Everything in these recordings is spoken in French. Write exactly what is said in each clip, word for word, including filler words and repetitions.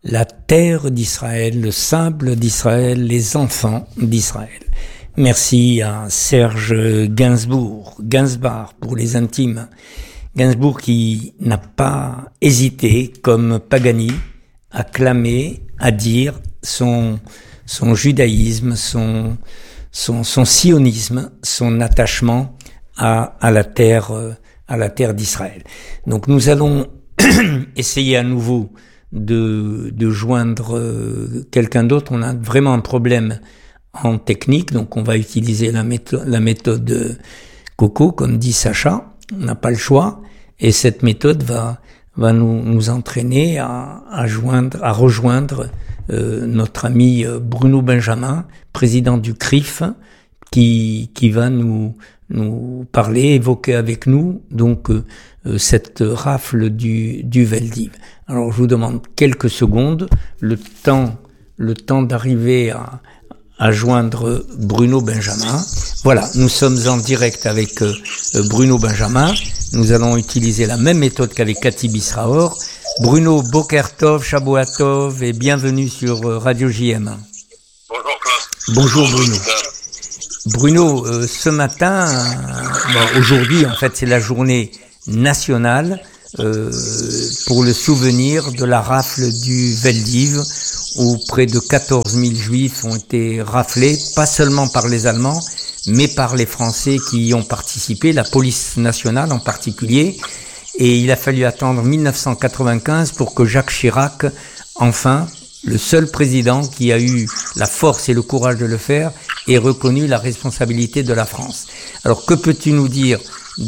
la terre d'Israël, le sable d'Israël, les enfants d'Israël. Merci à Serge Gainsbourg, Gainsbar pour les intimes. Gainsbourg qui n'a pas hésité, comme Pagani, à clamer, à dire son, son judaïsme, son, son, son sionisme, son attachement à, à la terre, à la terre d'Israël. Donc nous allons essayer à nouveau de, de joindre quelqu'un d'autre. On a vraiment un problème en technique, donc on va utiliser la méthode, la méthode Coco, comme dit Sacha. On n'a pas le choix, et cette méthode va va nous nous entraîner à à joindre, à rejoindre euh, notre ami Bruno Benjamin, président du C R I F, qui qui va nous nous parler, évoquer avec nous donc euh, cette rafle du du Veldiv. Alors je vous demande quelques secondes, le temps le temps d'arriver à à joindre Bruno Benjamin. Voilà, nous sommes en direct avec euh, Bruno Benjamin. Nous allons utiliser la même méthode qu'avec Cathy Bisraor. Bruno, Boker Tov, Shabbat Tov et bienvenue sur euh, Radio J M. Bonjour Claude. Bonjour Bruno. Bruno, euh, ce matin, euh, bon, aujourd'hui en fait c'est la journée nationale euh, pour le souvenir de la rafle du Veldiv, où près de quatorze mille juifs ont été raflés, pas seulement par les Allemands, mais par les Français qui y ont participé, la police nationale en particulier. Et il a fallu attendre mille neuf cent quatre-vingt-quinze pour que Jacques Chirac, enfin, le seul président qui a eu la force et le courage de le faire, ait reconnu la responsabilité de la France. Alors que peux-tu nous dire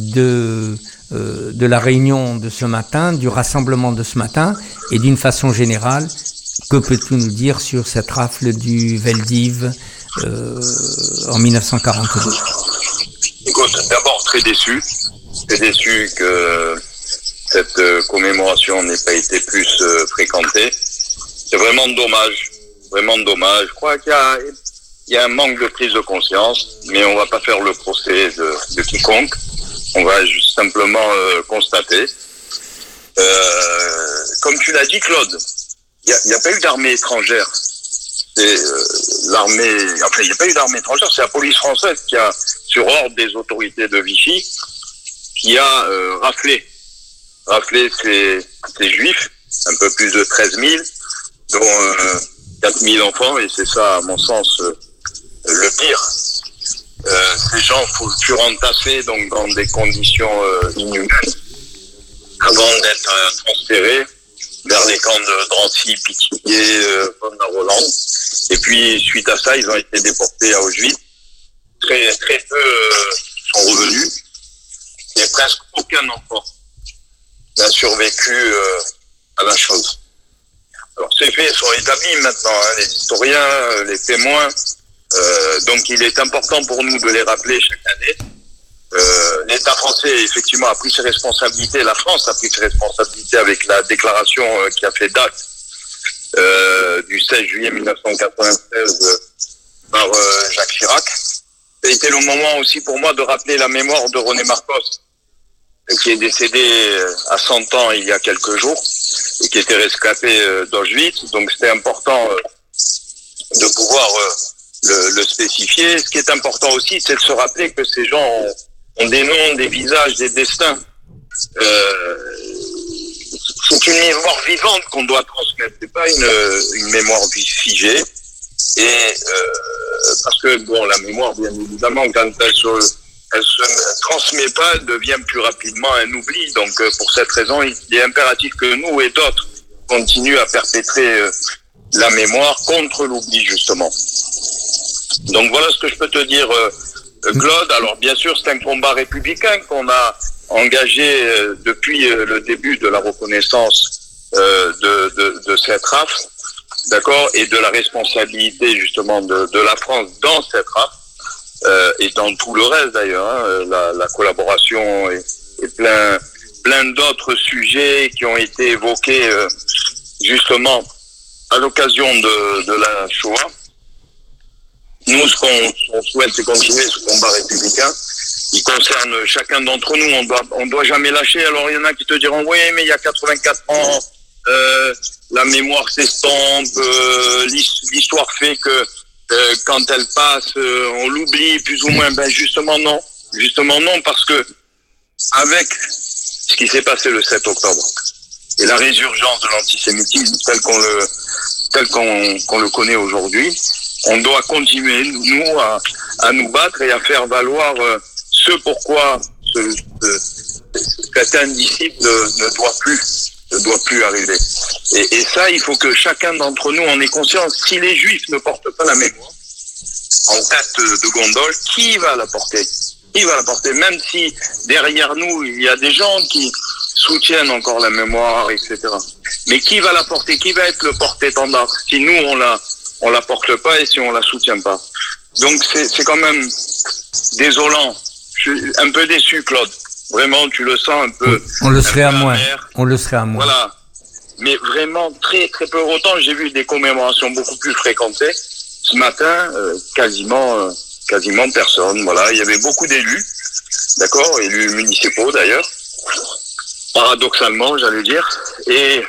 de, euh, de la réunion de ce matin, du rassemblement de ce matin, et d'une façon générale, que peux-tu nous dire sur cette rafle du Veldiv euh, en mille neuf cent quarante-deux? Écoute, d'abord très déçu, très déçu que cette euh, commémoration n'ait pas été plus euh, fréquentée. C'est vraiment dommage, vraiment dommage. Je crois qu'il y a, il y a un manque de prise de conscience, mais on va pas faire le procès de, de quiconque. On va juste simplement euh, constater. Euh, comme tu l'as dit, Claude, il n'y a, a pas eu d'armée étrangère. C'est euh, l'armée, enfin, il n'y a pas eu d'armée étrangère, c'est la police française qui a, sur ordre des autorités de Vichy, qui a euh, raflé, raflé ces, ces juifs, un peu plus de treize mille, dont euh, quatre mille enfants, et c'est ça, à mon sens, euh, le pire. Euh, ces gens furent entassés donc dans des conditions euh, inhumaines avant d'être euh, transférés vers les camps de Drancy, Pithiviers, euh, Von-la-Rolande. Et puis, suite à ça, ils ont été déportés à Auschwitz. Très, très peu euh, sont revenus. Et presque aucun enfant n'a survécu euh, à la chose. Alors, ces faits sont établis maintenant, hein, les historiens, euh, les témoins. Euh, donc, il est important pour nous de les rappeler chaque année. Euh, L'État français, effectivement, a pris ses responsabilités. La France a pris ses responsabilités avec la déclaration euh, qui a fait date euh, du seize juillet mille neuf cent quatre-vingt-seize euh, par euh, Jacques Chirac. Ça a été le moment aussi pour moi de rappeler la mémoire de René Marcos, qui est décédé à cent ans il y a quelques jours et qui était rescapé euh, d'Auschwitz. Donc c'était important euh, de pouvoir euh, le, le spécifier. Ce qui est important aussi, c'est de se rappeler que ces gens ont ont des noms, des visages, des destins. Euh, c'est une mémoire vivante qu'on doit transmettre. C'est pas une, une mémoire figée. Et euh, parce que bon, la mémoire, bien évidemment, quand elle se, elle se transmet pas, elle devient plus rapidement un oubli. Donc, pour cette raison, il est impératif que nous et d'autres continuent à perpétrer euh, la mémoire contre l'oubli, justement. Donc, voilà ce que je peux te dire. Euh, Claude, alors bien sûr c'est un combat républicain qu'on a engagé euh, depuis euh, le début de la reconnaissance euh, de, de, de cette rafle, d'accord, et de la responsabilité justement de, de la France dans cette rafle euh, et dans tout le reste d'ailleurs, hein, la, la collaboration et, et plein, plein d'autres sujets qui ont été évoqués euh, justement à l'occasion de, de la Shoah. Nous, ce qu'on on souhaite, c'est continuer ce combat républicain. Il concerne chacun d'entre nous. On doit, on doit jamais lâcher. Alors, il y en a qui te diront, oui, mais il y a quatre-vingt-quatre ans, euh, la mémoire s'estompe, euh, l'histoire fait que euh, quand elle passe, euh, on l'oublie plus ou moins. Ben justement non, justement non, parce que avec ce qui s'est passé le sept octobre et la résurgence de l'antisémitisme tel qu'on le tel qu'on, qu'on le connaît aujourd'hui, on doit continuer nous à, à nous battre et à faire valoir euh, ce pourquoi ce, ce, cet indicible ne, ne doit plus ne doit plus arriver. Et, et ça, il faut que chacun d'entre nous en ait conscience. Si les Juifs ne portent pas la mémoire en tête de gondole, qui va la porter? Qui va la porter? Même si derrière nous, il y a des gens qui soutiennent encore la mémoire, et cetera. Mais qui va la porter? Qui va être le porte-étendard si nous, on la, on la porte pas et si on la soutient pas? Donc, c'est, c'est quand même désolant. Je suis un peu déçu, Claude. Vraiment, tu le sens un peu. On le serait à moins. On le serait à moins. Voilà. Mais vraiment, très, très peu. Autant, j'ai vu des commémorations beaucoup plus fréquentées. Ce matin, euh, quasiment, euh, quasiment personne. Voilà. Il y avait beaucoup d'élus. D'accord? Élus municipaux, d'ailleurs. Paradoxalement, j'allais dire. Et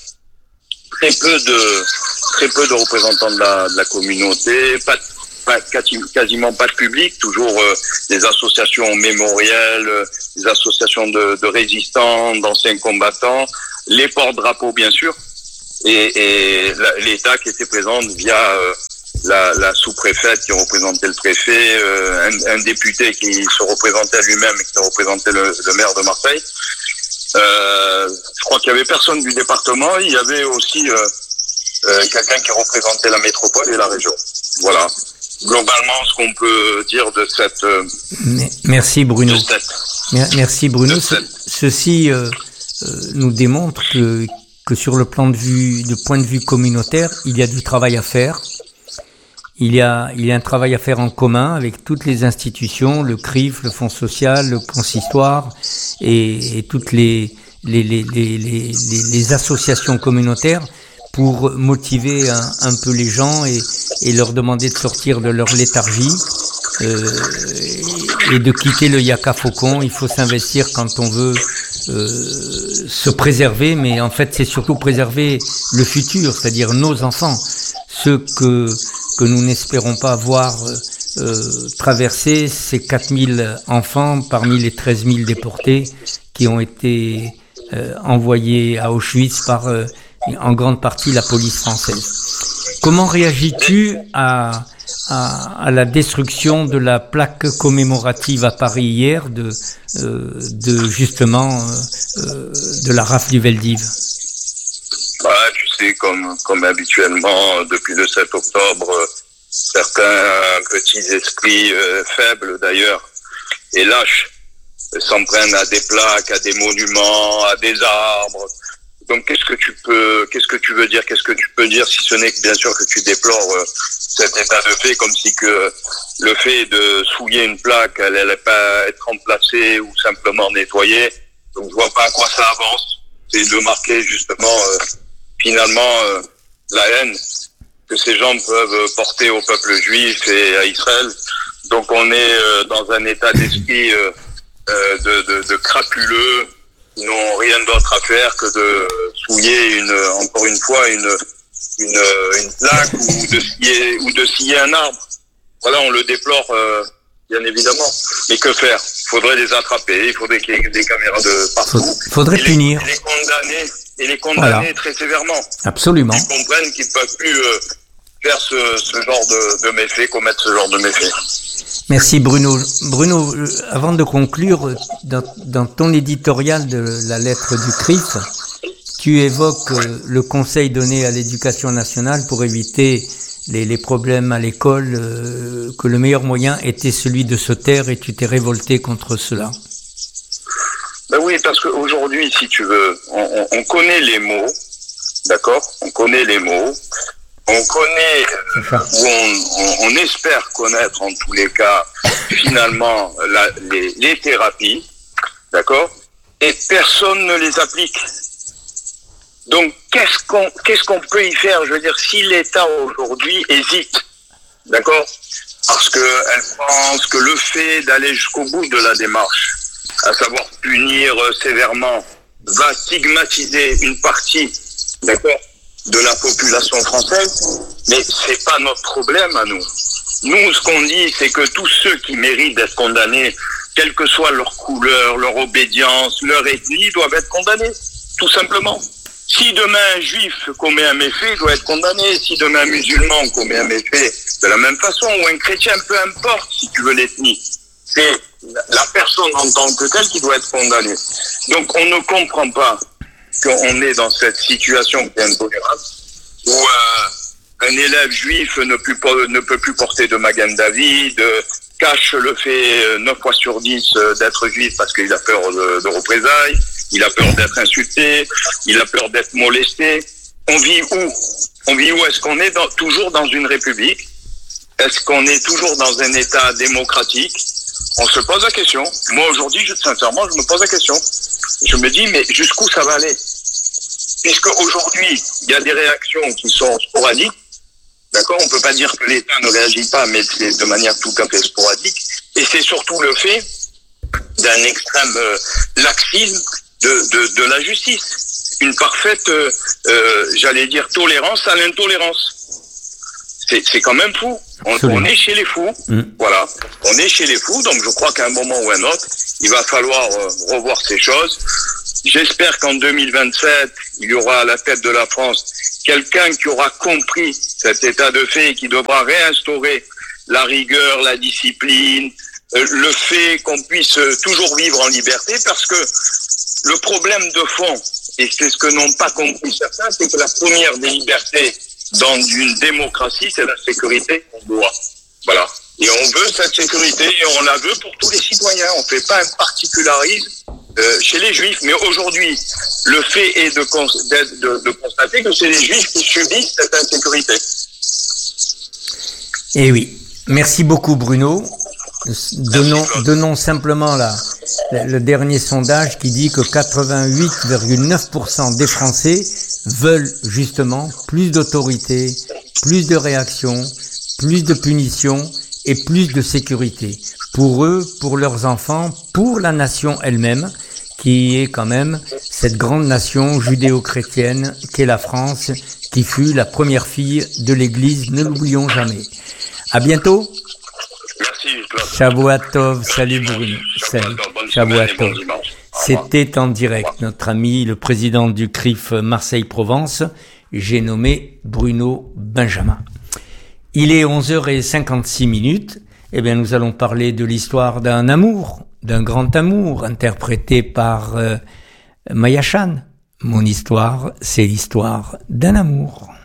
très peu de, très peu de représentants de la, de la communauté. Pas de Pas, quasiment pas de public, toujours euh, des associations mémorielles, euh, des associations de, de résistants, d'anciens combattants, les porte-drapeaux bien sûr, et, et la, l'État qui était présent via euh, la, la sous-préfète qui représentait le préfet, euh, un, un député qui se représentait lui-même et qui représentait le, le maire de Marseille. Euh, je crois qu'il y avait personne du département, il y avait aussi euh, euh, quelqu'un qui représentait la métropole et la région. Voilà. Globalement, ce qu'on peut dire de cette... Euh, Merci Bruno. De cette, Merci Bruno. Ce, ceci euh, euh, nous démontre que, que sur le plan de vue, de point de vue communautaire, il y a du travail à faire. Il y a, il y a un travail à faire en commun avec toutes les institutions, le C R I F, le Fonds social, le consistoire et, et toutes les, les, les, les, les, les associations communautaires pour motiver un, un peu les gens et, et leur demander de sortir de leur léthargie euh, et de quitter le yaka faucon. Il faut s'investir quand on veut euh, se préserver, mais en fait c'est surtout préserver le futur, c'est-à-dire nos enfants, ceux que que nous n'espérons pas voir euh, traverser ces quatre mille enfants parmi les treize mille déportés qui ont été euh, envoyés à Auschwitz par euh, en grande partie la police française. Comment réagis-tu à, à, à la destruction de la plaque commémorative à Paris hier de, euh, de justement euh, de la rafle du Veldiv? Bah, tu sais, comme, comme habituellement, depuis le sept octobre, euh, certains petits esprits euh, faibles d'ailleurs et lâches euh, s'en prennent à des plaques, à des monuments, à des arbres. Donc, qu'est-ce que tu peux, qu'est-ce que tu veux dire, qu'est-ce que tu peux dire, si ce n'est que bien sûr que tu déplores euh, cet état de fait, comme si que le fait de souiller une plaque, elle n'allait pas être remplacée ou simplement nettoyée. Donc, je vois pas à quoi ça avance. C'est de marquer justement euh, finalement euh, la haine que ces gens peuvent porter au peuple juif et à Israël. Donc, on est euh, dans un état d'esprit euh, euh, de, de, de crapuleux. Ils n'ont rien d'autre à faire que de souiller une, encore une fois, une, une, une plaque ou de scier, ou de scier un arbre. Voilà, on le déplore, euh, bien évidemment. Mais que faire? Il faudrait les attraper, il faudrait qu'il y ait des caméras de partout. Il faudrait et punir. Les, les condamner, et les condamner voilà. Très sévèrement. Absolument. Ils comprennent qu'ils ne peuvent plus euh, faire ce, ce genre de, de méfaits, commettre ce genre de méfaits. Merci Bruno. Bruno, avant de conclure, dans, dans ton éditorial de la lettre du C R I F, tu évoques le conseil donné à l'éducation nationale pour éviter les, les problèmes à l'école, euh, que le meilleur moyen était celui de se taire, et tu t'es révolté contre cela. Ben oui, parce qu'aujourd'hui, si tu veux, on, on connaît les mots, d'accord? On connaît les mots. On connaît, ou on, on, on espère connaître en tous les cas, finalement, la, les, les thérapies, d'accord? Et personne ne les applique. Donc, qu'est-ce qu'on, qu'est-ce qu'on peut y faire? Je veux dire, si l'État aujourd'hui hésite, d'accord? Parce qu'elle pense que le fait d'aller jusqu'au bout de la démarche, à savoir punir sévèrement, va stigmatiser une partie, d'accord, de la population française, mais c'est pas notre problème à nous. Nous, ce qu'on dit, c'est que tous ceux qui méritent d'être condamnés, quelle que soit leur couleur, leur obédience, leur ethnie, doivent être condamnés, tout simplement. Si demain un juif commet un méfait, il doit être condamné. Si demain un musulman commet un méfait, de la même façon, ou un chrétien, peu importe, si tu veux l'ethnie. C'est la personne en tant que telle qui doit être condamnée. Donc on ne comprend pas qu'on est dans cette situation qui est intolérable, où euh, un élève juif ne, plus, ne peut plus porter de Magen David, euh, cache le fait neuf fois sur dix d'être juif parce qu'il a peur de, de représailles, il a peur d'être insulté, il a peur d'être molesté. On vit où? On vit où? Est-ce qu'on est dans, toujours dans une république? Est-ce qu'on est toujours dans un État démocratique? On se pose la question. Moi, aujourd'hui, je, sincèrement, je me pose la question. Je me dis, mais jusqu'où ça va aller? Puisque aujourd'hui, il y a des réactions qui sont sporadiques. D'accord? On peut pas dire que l'État ne réagit pas, mais c'est de manière tout à fait sporadique. Et c'est surtout le fait d'un extrême euh, laxisme de, de, de la justice. Une parfaite, euh, euh, j'allais dire, tolérance à l'intolérance. C'est, c'est quand même fou. On, on est chez les fous. Mmh. Voilà. On est chez les fous. Donc, je crois qu'à un moment ou un autre, il va falloir euh, revoir ces choses. J'espère qu'en deux mille vingt-sept, il y aura à la tête de la France quelqu'un qui aura compris cet état de fait et qui devra réinstaurer la rigueur, la discipline, euh, le fait qu'on puisse toujours vivre en liberté, parce que le problème de fond, et c'est ce que n'ont pas compris certains, c'est que la première des libertés dans une démocratie, c'est la sécurité qu'on doit. Voilà. Et on veut cette sécurité et on la veut pour tous les citoyens. On ne fait pas un particularisme euh, chez les Juifs. Mais aujourd'hui, le fait est de, de, de constater que c'est les Juifs qui subissent cette insécurité. Eh oui. Merci beaucoup, Bruno. Donnons, donnons simplement la, le dernier sondage qui dit que quatre-vingt-huit virgule neuf pour cent des Français veulent justement plus d'autorité, plus de réaction, plus de punition et plus de sécurité pour eux, pour leurs enfants, pour la nation elle-même, qui est quand même cette grande nation judéo-chrétienne qu'est la France, qui fut la première fille de l'Église, ne l'oublions jamais. À bientôt. Merci, Claude. Shavuot Tov, salut Bruno. Salut. Shavuot Tov. C'était en direct, notre ami, le président du C R I F Marseille-Provence, j'ai nommé Bruno Benjamin. Il est onze heures cinquante-six minutes, eh bien nous allons parler de l'histoire d'un amour, d'un grand amour, interprété par euh, Maya Chan. Mon histoire, c'est l'histoire d'un amour.